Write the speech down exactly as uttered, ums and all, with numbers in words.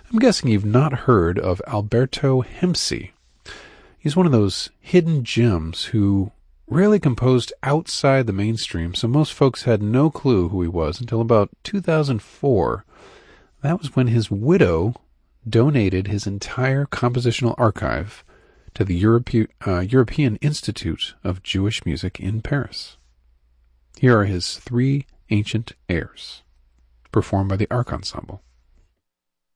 I'm guessing you've not heard of Alberto Hemsey. He's one of those hidden gems who rarely composed outside the mainstream, so most folks had no clue who he was until about two thousand four. That was when his widow donated his entire compositional archive to the Europe, uh, European Institute of Jewish Music in Paris. Here are his three ancient airs, performed by the Ark Ensemble.